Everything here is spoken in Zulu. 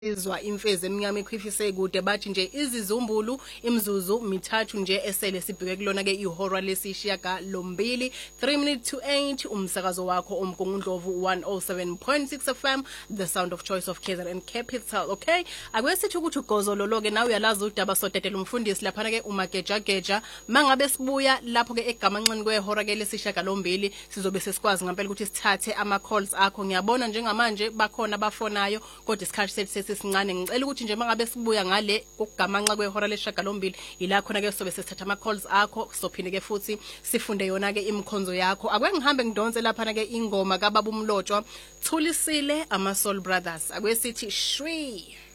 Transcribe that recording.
izwa imfezi eminyama ekhwifise kude bathi nje izizumbulu imzuzu mithathu nje esele sibheke kulona ke ihora lesishiyaga lombili 3 minutes to 8 umsakazo wakho omgungundlovu 107.6 FM the sound of choice of KZN Capital. Okay, akwesithi ukuthi ugozololo ke nawe uyalazi udaba sodedela umfundisi lapha ke umageja mangabe sibuya lapho ke egamanxeni kwehora ke lesishiyaga lombili sizobe sesikwazi ngempela ukuthi sithathe ama calls akho. Ngiyabona njengamanje bakhona abafonayo kodwa isikhathi sethu sincane ngicela ukuthi nje mangabe sibuya ngale ukugamanxa kwehora lesishagalombili ila khona ke sobe sesithatha ama calls akho sophinde ke futhi sifunde yona ke imkhonzo yakho. Akwe ngihambe ngidonse lapha ke ingoma kaBaba uMlotshwa Thulisile ama Soul Brothers akwesithi shwi.